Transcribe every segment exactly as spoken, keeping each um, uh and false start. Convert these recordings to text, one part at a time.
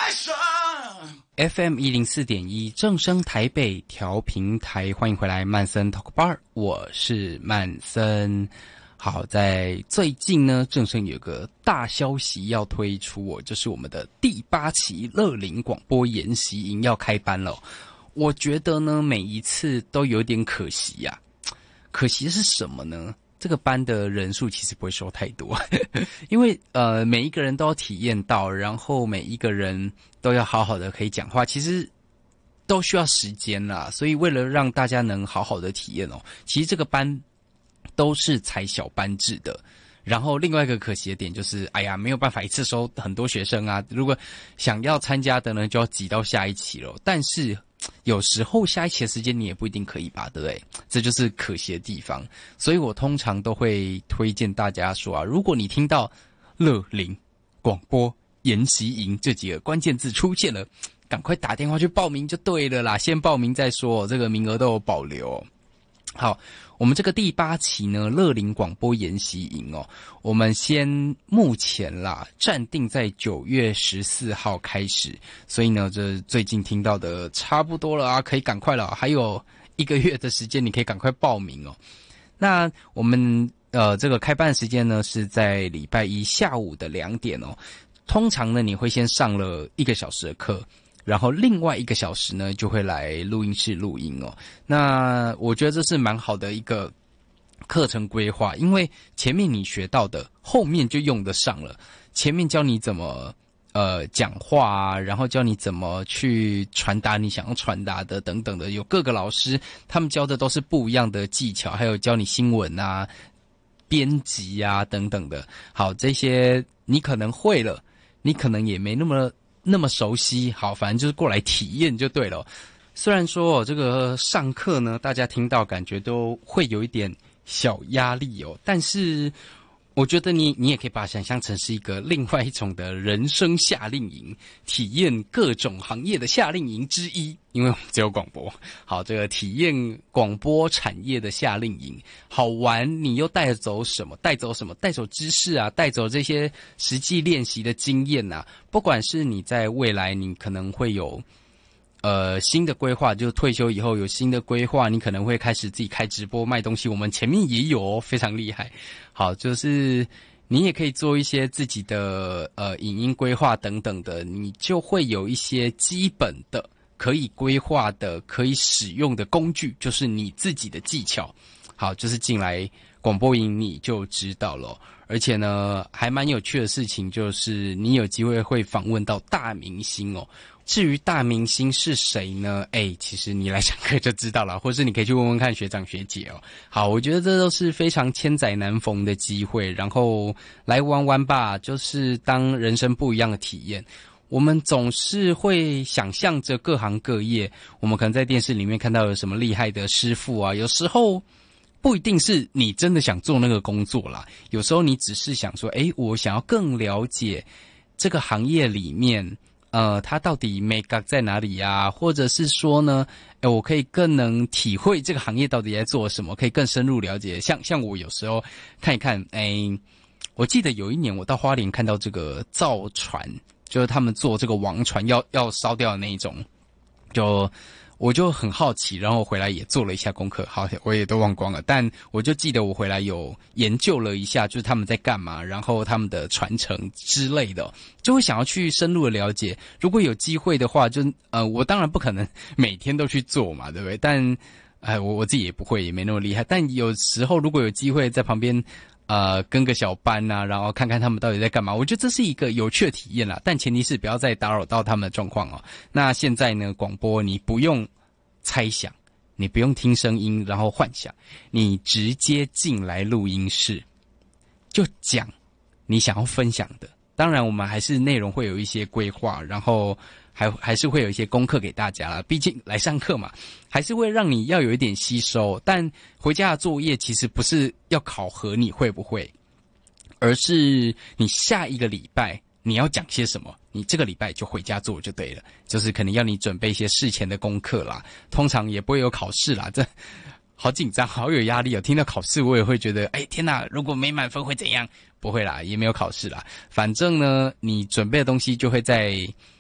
F M 一零四点一正声台北调频台，欢迎回来曼森 Talk Bar， 我是曼森。好，在最近呢，正声有个大消息要推出哦，就是我们的第八期乐龄广播研习营要开班了。我觉得呢，每一次都有点可惜呀、啊。可惜是什么呢？这个班的人数其实不会收太多，因为呃每一个人都要体验到，然后每一个人都要好好的可以讲话，其实都需要时间啦。所以为了让大家能好好的体验哦，其实这个班都是采小班制的。然后另外一个可惜的点就是，哎呀，没有办法一次收很多学生啊。如果想要参加的呢，就要挤到下一期了。但是有时候下一期的时间你也不一定可以吧，对不对？这就是可惜的地方。所以我通常都会推荐大家说啊，如果你听到乐龄广播研习营这几个关键字出现了，赶快打电话去报名就对了啦，先报名再说，这个名额都有保留。好，我们这个第八期呢，乐龄广播研习营哦，我们先目前啦暂定在九月十四号开始，所以呢，这最近听到的差不多了啊，可以赶快了，还有一个月的时间，你可以赶快报名哦。那我们呃这个开班的时间呢是在礼拜一下午的两点哦，通常呢你会先上了一个小时的课。然后另外一个小时呢，就会来录音室录音哦。那我觉得这是蛮好的一个课程规划，因为前面你学到的，后面就用得上了。前面教你怎么呃讲话啊，然后教你怎么去传达你想要传达的等等的，有各个老师他们教的都是不一样的技巧，还有教你新闻啊、编辑啊等等的。好，这些你可能会了，你可能也没那么。那么熟悉，好，反正就是过来体验就对了。虽然说、哦、这个上课呢，大家听到感觉都会有一点小压力哦，但是我觉得你你也可以把它想象成是一个另外一种的人生夏令营，体验各种行业的夏令营之一。因为我们只有广播，好，这个体验广播产业的夏令营好玩，你又带走什么？带走什么？带走知识啊，带走这些实际练习的经验啊。不管是你在未来，你可能会有呃新的规划，就退休以后有新的规划，你可能会开始自己开直播卖东西。我们前面也有哦，非常厉害。好，就是你也可以做一些自己的呃影音规划等等的，你就会有一些基本的可以规划的、可以使用的工具，就是你自己的技巧。好，就是进来广播营你就知道了。而且呢，还蛮有趣的事情就是你有机会会访问到大明星哦。至于大明星是谁呢？哎，其实你来上课就知道了，或是你可以去问问看学长学姐哦。好，我觉得这都是非常千载难逢的机会，然后来玩玩吧，就是当人生不一样的体验。我们总是会想象着各行各业，我们可能在电视里面看到有什么厉害的师傅啊，有时候不一定是你真的想做那个工作啦，有时候你只是想说，诶，我想要更了解这个行业里面呃，它到底美感在哪里啊？或者是说呢，诶，我可以更能体会这个行业到底在做什么，可以更深入了解。像像我有时候看一看，诶，我记得有一年我到花莲看到这个造船。就是他们做这个王船要要烧掉的那一种，就我就很好奇，然后回来也做了一下功课，好，我也都忘光了，但我就记得我回来有研究了一下，就是他们在干嘛，然后他们的传承之类的，就会想要去深入的了解。如果有机会的话，就呃，我当然不可能每天都去做嘛，对不对？但哎，我我自己也不会，也没那么厉害。但有时候如果有机会在旁边。呃，跟个小班啊，然后看看他们到底在干嘛。我觉得这是一个有趣的体验啦，但前提是不要再打扰到他们的状况哦。那现在呢，广播你不用猜想，你不用听声音，然后幻想，你直接进来录音室，就讲你想要分享的。当然，我们还是内容会有一些规划，然后还还是会有一些功课给大家啦。毕竟来上课嘛，还是会让你要有一点吸收。但回家的作业其实不是要考核你会不会，而是你下一个礼拜你要讲些什么，你这个礼拜就回家做就对了。就是可能要你准备一些事前的功课啦，通常也不会有考试啦，这好紧张，好有压力哦。听到考试我也会觉得，哎，天哪，如果没满分会怎样？不会啦，也没有考试啦。反正呢，你准备的东西就会在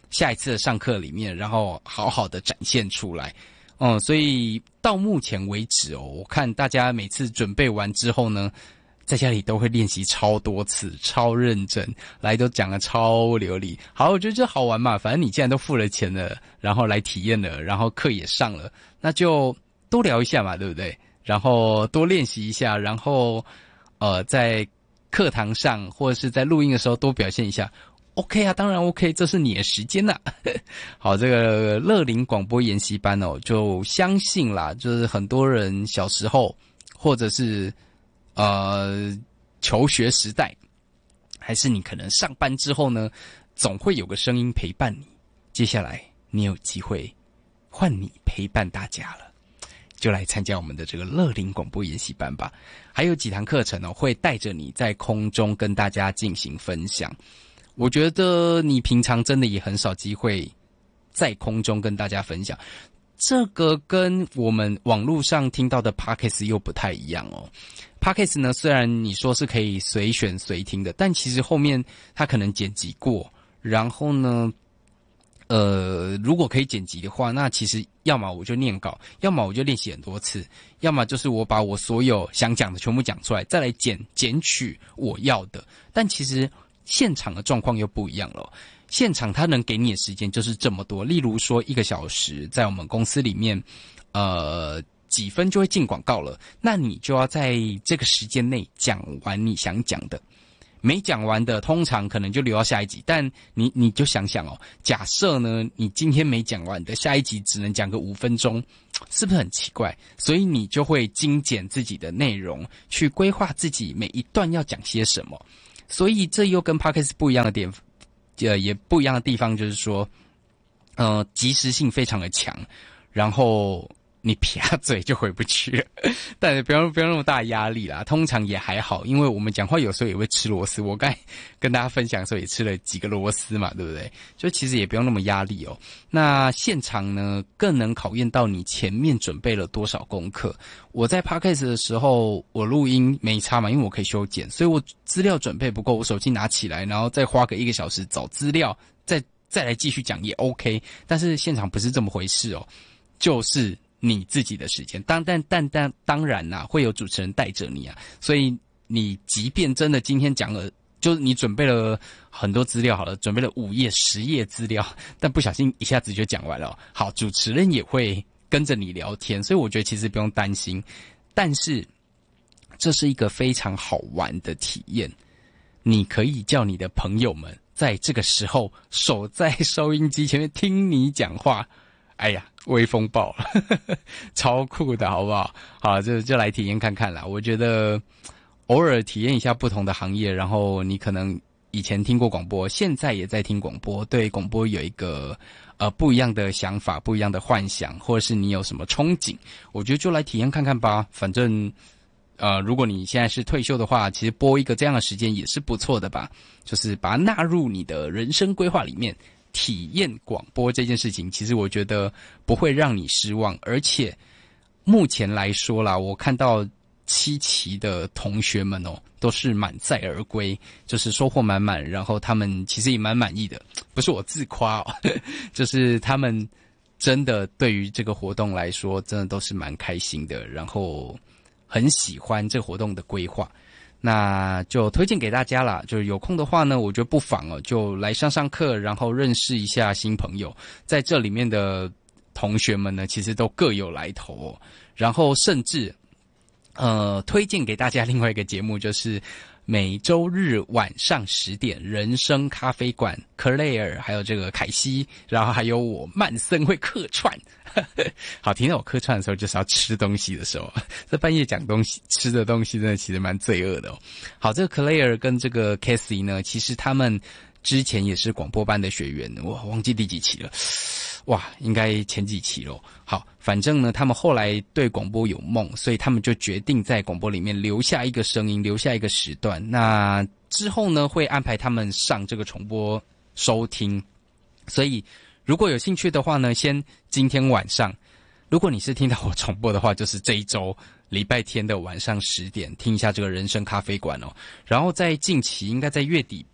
下一次的上课里面，然后好好的展现出来。嗯，所以到目前为止哦，我看大家每次准备完之后呢，在家里都会练习超多次，超认真，来都讲得超流利。好，我觉得这好玩嘛，反正你既然都付了钱了，然后来体验了，然后课也上了，那就多聊一下嘛，对不对？然后多练习一下，然后呃，在课堂上或者是在录音的时候多表现一下。OK 啊，当然 OK， 这是你的时间呐、啊。好，这个乐龄广播研习班哦，就相信啦，就是很多人小时候或者是呃求学时代，还是你可能上班之后呢，总会有个声音陪伴你。接下来你有机会换你陪伴大家了，就来参加我们的这个乐龄广播研习班吧。还有几堂课程哦，会带着你在空中跟大家进行分享。我觉得你平常真的也很少机会在空中跟大家分享，这个跟我们网络上听到的 Podcast 又不太一样哦。Podcast 呢，虽然你说是可以随选随听的，但其实后面它可能剪辑过，然后呢，呃，如果可以剪辑的话，那其实要么我就念稿，要么我就练习很多次，要么就是我把我所有想讲的全部讲出来，再来剪剪取我要的。但其实现场的状况又不一样了，现场他能给你的时间就是这么多。例如说一个小时，在我们公司里面，呃，几分就会进广告了，那你就要在这个时间内讲完你想讲的。没讲完的，通常可能就留到下一集。但你你就想想哦，假设呢，你今天没讲完的，下一集只能讲个五分钟，是不是很奇怪？所以你就会精简自己的内容，去规划自己每一段要讲些什么。所以这又跟 Podcast 不一样的点，呃，也不一样的地方就是说，呃，即时性非常的强，然后你撇嘴就回不去了，但是不要不要那么大压力啦。通常也还好，因为我们讲话有时候也会吃螺丝。我刚才跟大家分享的时候也吃了几个螺丝嘛，对不对？就其实也不用那么压力哦。那现场呢，更能考验到你前面准备了多少功课。我在 Podcast 的时候，我录音没差嘛，因为我可以修剪，所以我资料准备不够，我手机拿起来，然后再花个一个小时找资料，再再来继续讲也 OK。但是现场不是这么回事哦，就是你自己的时间，当但但但当然啦、啊，会有主持人带着你啊，所以你即便真的今天讲了，就是你准备了很多资料好了，准备了五页、十页资料，但不小心一下子就讲完了、哦。好，主持人也会跟着你聊天，所以我觉得其实不用担心。但是这是一个非常好玩的体验，你可以叫你的朋友们在这个时候守在收音机前面听你讲话。哎呀，微风爆了，呵呵，超酷的，好不好？好，就就来体验看看啦。我觉得偶尔体验一下不同的行业，然后你可能以前听过广播，现在也在听广播，对广播有一个呃不一样的想法、不一样的幻想，或者是你有什么憧憬，我觉得就来体验看看吧。反正呃，如果你现在是退休的话，其实播一个这样的时间也是不错的吧，就是把它纳入你的人生规划里面。体验广播这件事情，其实我觉得不会让你失望，而且目前来说啦，我看到七期的同学们哦，都是满载而归，就是收获满满，然后他们其实也蛮满意的，不是我自夸哦，就是他们真的对于这个活动来说，真的都是蛮开心的，然后很喜欢这个活动的规划。那就推荐给大家啦，就是有空的话呢，我觉得不妨哦，就来上上课，然后认识一下新朋友。在这里面的同学们呢，其实都各有来头哦。然后甚至，呃，推荐给大家另外一个节目，就是每周日晚上十点，人生咖啡馆 Claire 还有这个凯西，然后还有我曼森会客串。好，听到我客串的时候，就是要吃东西的时候，在半夜讲东西，吃的东西真的其实蛮罪恶的哦。好，这个 Claire 跟这个 Cassie 呢，其实他们之前也是广播班的学员，我忘记第几期了，哇，应该前几期咯。好，反正呢，他们后来对广播有梦，所以他们就决定在广播里面留下一个声音，留下一个时段。那之后呢，会安排他们上这个重播收听，所以如果有兴趣的话呢，先今天晚上，如果你是听到我重播的话，就是这一周礼拜天的晚上十点听一下这个人生咖啡馆哦。然后在近期应该在月底吧，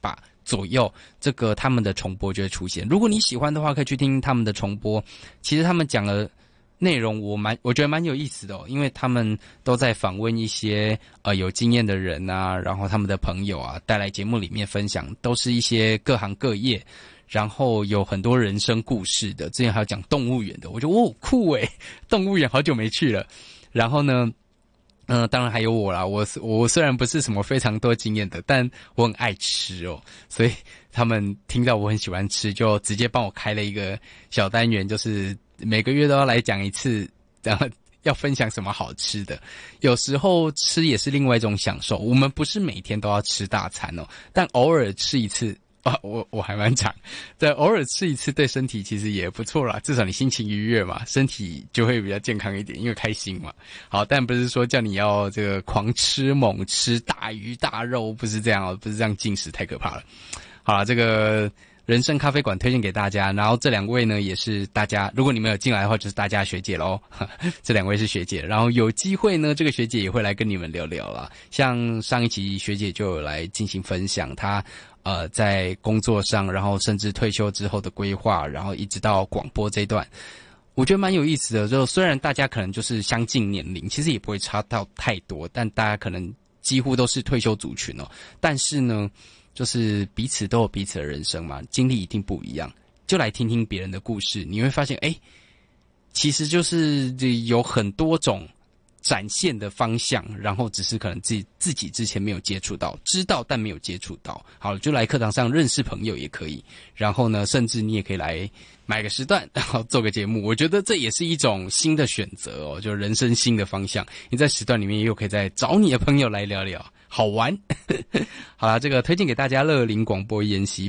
左右，这个他们的重播就会出现。如果你喜欢的话，可以去听他们的重播。其实他们讲的内容我蛮我觉得蛮有意思的哦，因为他们都在访问一些呃有经验的人啊，然后他们的朋友啊带来节目里面分享，都是一些各行各业，然后有很多人生故事的。之前还有讲动物园的，我觉得哦酷诶，动物园好久没去了。然后呢嗯、呃，当然还有我啦，我我虽然不是什么非常多经验的，但我很爱吃哦，所以他们听到我很喜欢吃，就直接帮我开了一个小单元，就是每个月都要来讲一次，然后要分享什么好吃的。有时候吃也是另外一种享受，我们不是每天都要吃大餐哦，但偶尔吃一次啊，我我还蛮常，对，偶尔吃一次对身体其实也不错啦，至少你心情愉悦嘛，身体就会比较健康一点，因为开心嘛。好，但不是说叫你要这个狂吃猛吃大鱼大肉，不是这样哦，不是这样进食太可怕了。好啦，这个人生咖啡馆推荐给大家，然后这两位呢也是大家，如果你们有进来的话，就是大家学姐咯这两位是学姐，然后有机会呢，这个学姐也会来跟你们聊聊啦。像上一期学姐就有来进行分享，她呃在工作上，然后甚至退休之后的规划，然后一直到广播这一段，我觉得蛮有意思的。就虽然大家可能就是相近年龄，其实也不会差到太多，但大家可能几乎都是退休族群哦，但是呢就是彼此都有彼此的人生嘛，经历一定不一样，就来听听别人的故事，你会发现诶其实就是有很多种展现的方向，然后只是可能自己自己之前没有接触到，知道但没有接触到。好，就来课堂上认识朋友也可以，然后呢甚至你也可以来买个时段然后做个节目，我觉得这也是一种新的选择哦，就人生新的方向。你在时段里面又可以再找你的朋友来聊聊，好玩好啦，这个推荐给大家乐龄广播研习